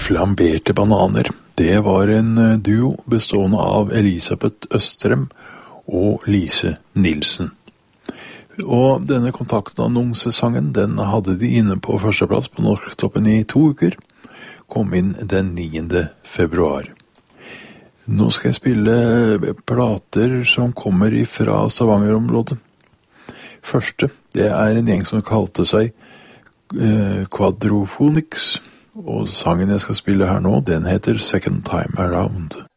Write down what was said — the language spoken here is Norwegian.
Flamberte bananer. Det var en duo bestående av Elisabeth Østrem og Lise Nilsen. Og denne kontaktannonsesangen, den hadde de inne på førsteplass på Norsktoppen i 2 uker. Kom inn den 9. februar. Nå skal jeg spille plater som kommer fra Stavanger-området. Første, det er en gjeng som kalte seg Quadrophonics, og sangen jeg skal spille her nå, den heter Second Time Around.